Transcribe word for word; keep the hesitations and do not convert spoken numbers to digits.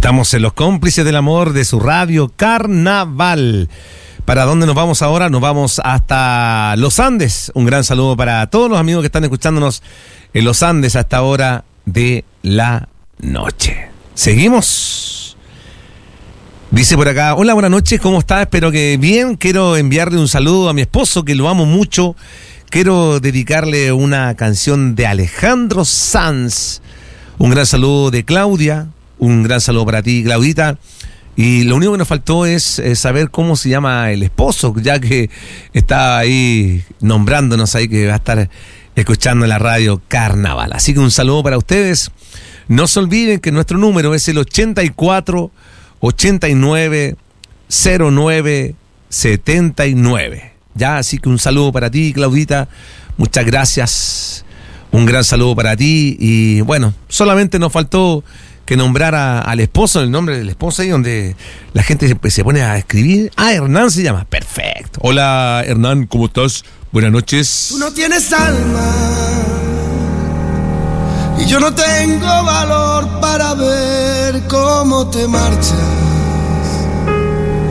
Estamos en los cómplices del amor de su radio Carnaval. ¿Para dónde nos vamos ahora? Nos vamos hasta los Andes. Un gran saludo para todos los amigos que están escuchándonos en los Andes a esta hora de la noche. Seguimos. Dice por acá, hola, buenas noches, ¿cómo está? Espero que bien. Quiero enviarle un saludo a mi esposo, que lo amo mucho. Quiero dedicarle una canción de Alejandro Sanz. Un gran saludo de Claudia. Un gran saludo para ti, Claudita. Y lo único que nos faltó es, es saber cómo se llama el esposo, ya que está ahí nombrándonos ahí, que va a estar escuchando en la radio Carnaval. Así que un saludo para ustedes. No se olviden que nuestro número es el ochenta y cuatro, ochenta y nueve, cero nueve, setenta y nueve. Ya, así que un saludo para ti, Claudita. Muchas gracias. Un gran saludo para ti. Y bueno, solamente nos faltó que nombrara al esposo, el nombre del esposo ahí, donde la gente se, se pone a escribir. Ah, Hernán se llama. Perfecto. Hola, Hernán, ¿cómo estás? Buenas noches. Tú no tienes alma y yo no tengo valor para ver cómo te marchas.